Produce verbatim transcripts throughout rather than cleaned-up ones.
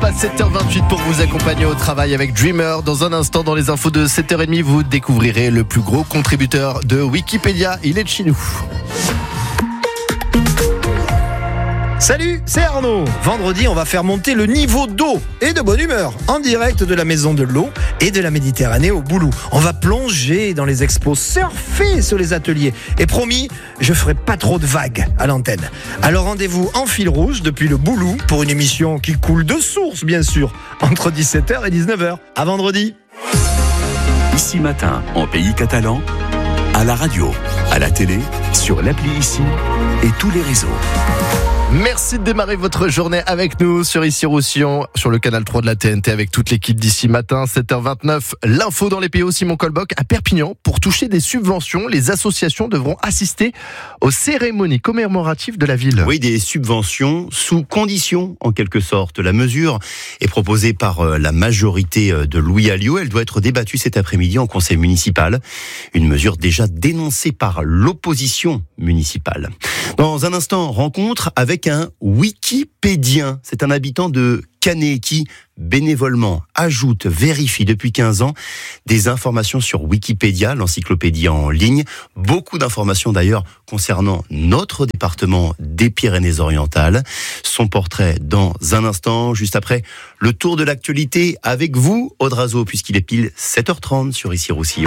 passe sept heures vingt-huit pour vous accompagner au travail avec Dreamer. Dans un instant, dans les infos de sept heures trente, vous découvrirez le plus gros contributeur de Wikipédia. Il est de chez nous. Salut, c'est Arnaud. Vendredi, on va faire monter le niveau d'eau et de bonne humeur en direct de la Maison de l'Eau et de la Méditerranée au Boulou. On va plonger dans les expos, surfer sur les ateliers. Et promis, je ferai pas trop de vagues à l'antenne. Alors rendez-vous en fil rouge depuis le Boulou pour une émission qui coule de source, bien sûr, entre dix-sept heures et dix-neuf heures. À vendredi. Ici Matin, en pays catalan, à la radio, à la télé, sur l'appli Ici et tous les réseaux. Merci de démarrer votre journée avec nous sur Ici Roussillon, sur le canal trois de la T N T avec toute l'équipe d'Ici Matin. sept heures vingt-neuf, l'info dans les P O. Simon Colboc à Perpignan. Pour toucher des subventions, les associations devront assister aux cérémonies commémoratives de la ville. Oui, des subventions sous conditions en quelque sorte. La mesure est proposée par la majorité de Louis Alliot. Elle doit être débattue cet après-midi en conseil municipal. Une mesure déjà dénoncée par l'opposition municipale. Dans un instant, rencontre avec un wikipédien. C'est un habitant de Canet qui, bénévolement, ajoute, vérifie depuis quinze ans des informations sur Wikipédia, l'encyclopédie en ligne. Beaucoup d'informations d'ailleurs concernant notre département des Pyrénées-Orientales. Son portrait dans un instant, juste après le tour de l'actualité avec vous, Aude Razo, puisqu'il est pile sept heures trente sur Ici Roussillon.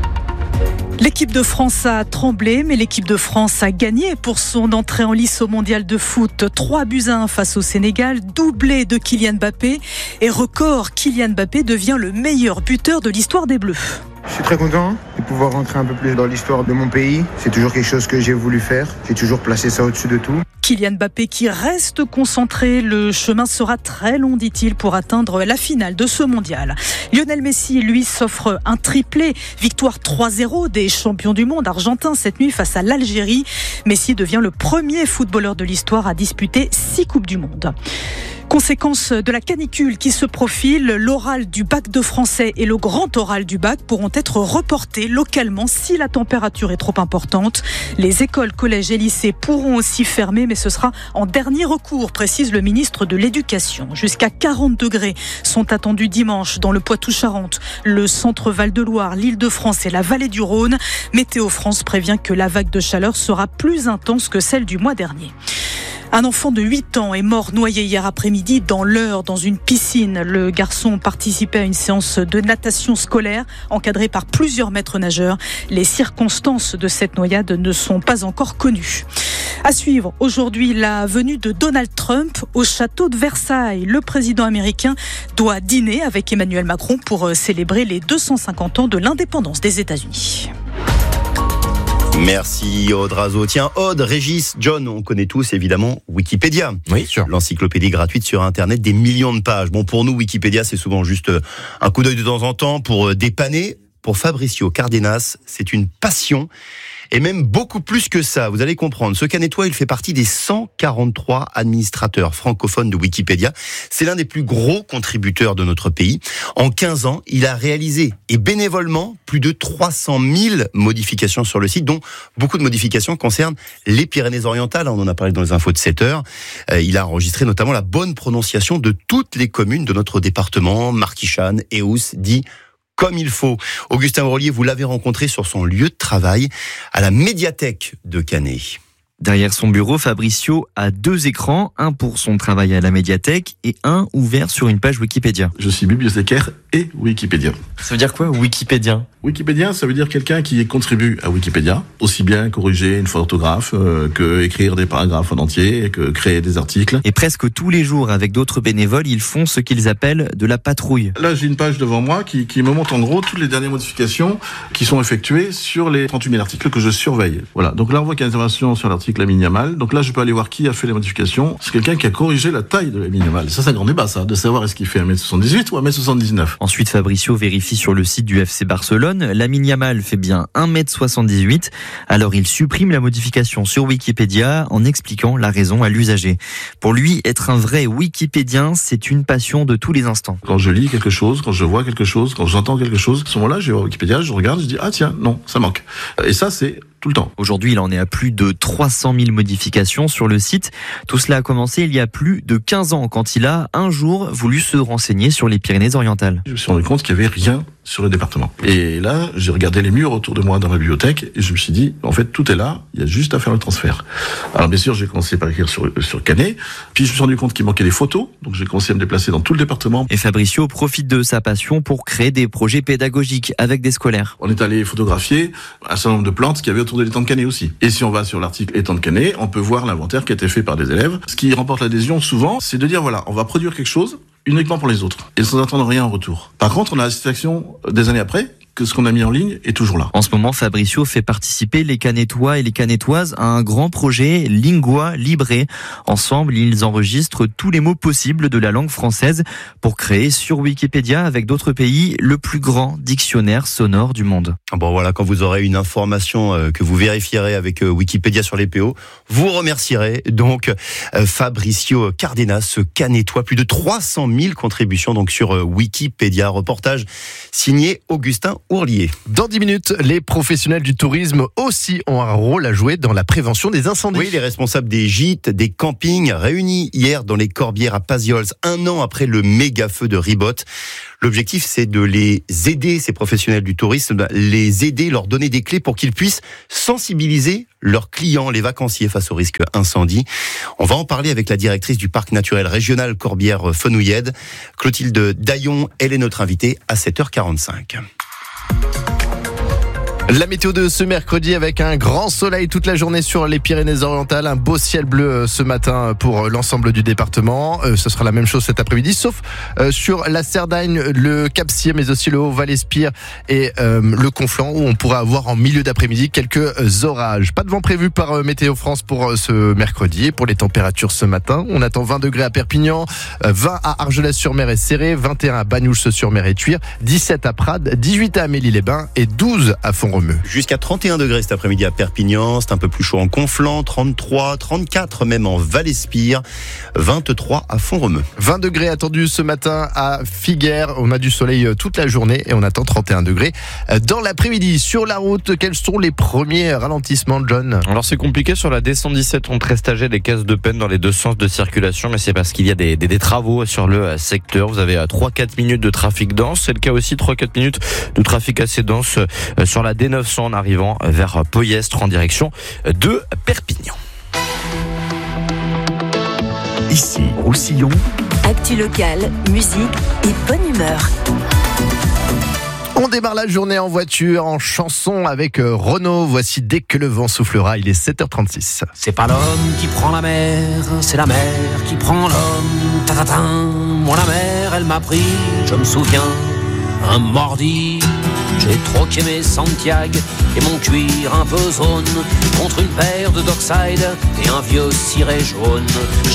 L'équipe de France a tremblé, mais l'équipe de France a gagné pour son entrée en lice au mondial de foot. trois buts à un face au Sénégal, doublé de Kylian Mbappé. Et record, Kylian Mbappé devient le meilleur buteur de l'histoire des Bleus. Je suis très content de pouvoir rentrer un peu plus dans l'histoire de mon pays. C'est toujours quelque chose que j'ai voulu faire. J'ai toujours placé ça au-dessus de tout. Kylian Mbappé qui reste concentré. Le chemin sera très long, dit-il, pour atteindre la finale de ce mondial. Lionel Messi, lui, s'offre un triplé. Victoire trois zéro des champions du monde argentins cette nuit face à l'Algérie. Messi devient le premier footballeur de l'histoire à disputer six Coupes du Monde. Conséquence de la canicule qui se profile, l'oral du bac de français et le grand oral du bac pourront être reportés localement si la température est trop importante. Les écoles, collèges et lycées pourront aussi fermer, mais ce sera en dernier recours, précise le ministre de l'Éducation. Jusqu'à quarante degrés sont attendus dimanche dans le Poitou-Charentes, le centre Val-de-Loire, l'Île-de-France et la vallée du Rhône. Météo France prévient que la vague de chaleur sera plus intense que celle du mois dernier. Un enfant de huit ans est mort noyé hier après-midi dans l'Eure, dans une piscine. Le garçon participait à une séance de natation scolaire encadrée par plusieurs maîtres nageurs. Les circonstances de cette noyade ne sont pas encore connues. À suivre aujourd'hui la venue de Donald Trump au château de Versailles. Le président américain doit dîner avec Emmanuel Macron pour célébrer les deux cent cinquante ans de l'indépendance des États-Unis. Merci Aude Razo. Tiens, Aude, Régis, John, on connaît tous évidemment Wikipédia. Oui, sûr. L'encyclopédie gratuite sur Internet, des millions de pages. Bon, pour nous, Wikipédia, c'est souvent juste un coup d'œil de temps en temps pour dépanner. Pour Fabricio Cardenas, c'est une passion. Et même beaucoup plus que ça, vous allez comprendre. Ce Canétois, il fait partie des cent quarante-trois administrateurs francophones de Wikipédia. C'est l'un des plus gros contributeurs de notre pays. En quinze ans, il a réalisé, et bénévolement, plus de trois cent mille modifications sur le site, dont beaucoup de modifications concernent les Pyrénées-Orientales. On en a parlé dans les infos de sept heures. Euh, il a enregistré notamment la bonne prononciation de toutes les communes de notre département, Marquichane, Eous, Die, comme il faut. Augustin Rollier, vous l'avez rencontré sur son lieu de travail à la médiathèque de Canet. Derrière son bureau, Fabricio a deux écrans, un pour son travail à la médiathèque et un ouvert sur une page Wikipédia. Je suis bibliothécaire et Wikipédien. Ça veut dire quoi, Wikipédien ? Wikipédien, ça veut dire quelqu'un qui contribue à Wikipédia, aussi bien corriger une faute d'orthographe euh, que écrire des paragraphes en entier, que créer des articles. Et presque tous les jours, avec d'autres bénévoles, ils font ce qu'ils appellent de la patrouille. Là, j'ai une page devant moi qui, qui me montre en gros toutes les dernières modifications qui sont effectuées sur les trente-huit mille articles que je surveille. Voilà. Donc là, on voit qu'il y a une intervention sur l'article la minimale. Donc là, je peux aller voir qui a fait les modifications. C'est quelqu'un qui a corrigé la taille de la minimale. Ça, c'est un grand débat, ça, de savoir est-ce qu'il fait un mètre soixante-dix-huit ou un mètre soixante-dix-neuf. Ensuite, Fabricio vérifie sur le site du F C Barcelone. La Yamal fait bien un mètre soixante-dix-huit. Alors, il supprime la modification sur Wikipédia en expliquant la raison à l'usager. Pour lui, être un vrai Wikipédien, c'est une passion de tous les instants. Quand je lis quelque chose, quand je vois quelque chose, quand j'entends quelque chose, à ce moment-là, je vais au Wikipédia, je regarde, je dis, ah tiens, non, ça manque. Et ça, c'est tout le temps. Aujourd'hui, il en est à plus de trois cent mille modifications sur le site. Tout cela a commencé il y a plus de quinze ans, quand il a un jour voulu se renseigner sur les Pyrénées-Orientales. Je me suis rendu compte qu'il n'y avait rien sur le département. Et là, j'ai regardé les murs autour de moi dans ma bibliothèque et je me suis dit, en fait, tout est là, il y a juste à faire le transfert. Alors bien sûr, j'ai commencé par écrire sur, sur Canet, puis je me suis rendu compte qu'il manquait des photos, donc j'ai commencé à me déplacer dans tout le département. Et Fabricio profite de sa passion pour créer des projets pédagogiques avec des scolaires. On est allé photographier un certain nombre de plantes qu'il y avait autour de l'étang de Canet aussi. Et si on va sur l'article étang de Canet, on peut voir l'inventaire qui a été fait par des élèves. Ce qui remporte l'adhésion souvent, c'est de dire, voilà, on va produire quelque chose uniquement pour les autres, et sans attendre rien en retour. Par contre, on a la satisfaction des années après que ce qu'on a mis en ligne est toujours là. En ce moment, Fabricio fait participer les Canetois et les Canetoises à un grand projet Lingua Libre. Ensemble, ils enregistrent tous les mots possibles de la langue française pour créer sur Wikipédia, avec d'autres pays, le plus grand dictionnaire sonore du monde. Bon voilà, quand vous aurez une information euh, que vous vérifierez avec euh, Wikipédia sur les P O, vous remercierez donc euh, Fabricio Cardenas, ce Canétois. Plus de trois cent mille contributions donc sur euh, Wikipédia. Reportage signé Augustin Ourlier. Dans dix minutes, les professionnels du tourisme aussi ont un rôle à jouer dans la prévention des incendies. Oui, les responsables des gîtes, des campings, réunis hier dans les Corbières à Paziols, un an après le méga feu de Ribot. L'objectif, c'est de les aider, ces professionnels du tourisme, les aider, leur donner des clés pour qu'ils puissent sensibiliser leurs clients, les vacanciers, face au risque incendie. On va en parler avec la directrice du parc naturel régional Corbières-Fenouillèdes, Clotilde Daillon. Elle est notre invitée à sept heures quarante-cinq. La météo de ce mercredi avec un grand soleil toute la journée sur les Pyrénées-Orientales, un beau ciel bleu ce matin pour l'ensemble du département. Ce sera la même chose cet après-midi, sauf sur la Cerdagne, le Cap-Sire, mais aussi le Haut-Val-Espire et euh, le Conflent, où on pourra avoir en milieu d'après-midi quelques orages. Pas de vent prévu par Météo France pour ce mercredi. Et pour les températures ce matin, on attend vingt degrés à Perpignan, vingt à Argelès-sur-Mer et Céré, vingt et un à Bagnouls-sur-Mer et Tuire, dix-sept à Prades, dix-huit à Amélie-les-Bains et douze à Font-Romeu. Jusqu'à trente et un degrés cet après-midi à Perpignan, c'est un peu plus chaud en Conflent, trente-trois, trente-quatre même en Val-Espire, vingt-trois à Font-Romeu. vingt degrés attendus ce matin à Figueres, on a du soleil toute la journée et on attend trente et un degrés dans l'après-midi. Sur la route, quels sont les premiers ralentissements, John ? Alors c'est compliqué sur la D cent dix-sept entre Estagel et Caisse de Peine dans les deux sens de circulation, mais c'est parce qu'il y a des, des, des travaux sur le secteur. Vous avez trois à quatre minutes de trafic dense, c'est le cas aussi trois à quatre minutes de trafic assez dense sur la D neuf cents en arrivant vers Poyestre en direction de Perpignan. Ici, Roussillon. Actu locale, musique et bonne humeur. On démarre la journée en voiture, en chanson avec Renaud. Voici Dès que le vent soufflera, il est sept heures trente-six. C'est pas l'homme qui prend la mer, c'est la mer qui prend l'homme. Ta-ta-ta, moi la mer, elle m'a pris, je me souviens, un mordi. J'ai troqué mes Santiago et mon cuir un peu zone contre une paire de Dockside et un vieux ciré jaune.